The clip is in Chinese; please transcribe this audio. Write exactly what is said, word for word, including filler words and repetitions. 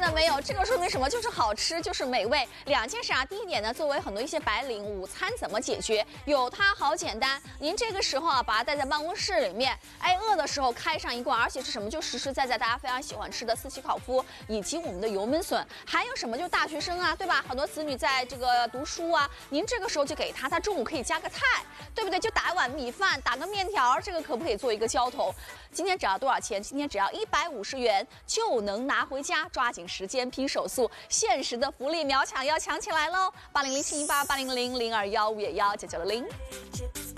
的没有，这个说明什么？就是好吃，就是美味。两件事啊，第一点呢，作为很多一些白领，午餐怎么解决？有它好简单，您这个时候啊，把它带在办公室里面，哎，饿的时候开上一罐，而且是什么？就实实在在大家非常喜欢吃的四喜烤麸，以及我们的油焖笋，还有什么？就大学生啊，对吧？很多子女在这个读书啊，您这个时候就给他，他中午可以加个菜，对不对？就打一碗米饭，打个面条，这个可不可以做一个浇头？今天只要多少钱？今天只要一百五十元就能拿回家，抓紧时间拼手速，限时的福利秒抢要抢起来喽！八零零七一八八零零零二幺五也幺九九零零。